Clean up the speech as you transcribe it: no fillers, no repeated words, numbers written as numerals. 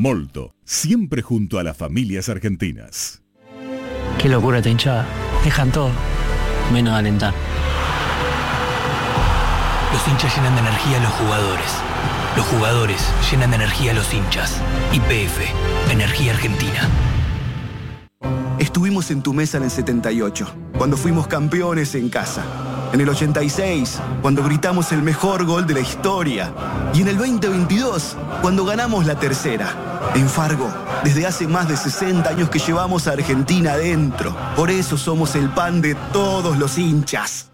Molto, siempre junto a las familias argentinas. Qué locura esta hinchada. Dejan todo, menos alentar. Los hinchas llenan de energía a los jugadores. Los jugadores llenan de energía a los hinchas. YPF, Energía Argentina. Estuvimos en tu mesa en el 78, cuando fuimos campeones en casa. En el 86, cuando gritamos el mejor gol de la historia. Y en el 2022, cuando ganamos la tercera. En Fargo, desde hace más de 60 años que llevamos a Argentina adentro. Por eso somos el pan de todos los hinchas.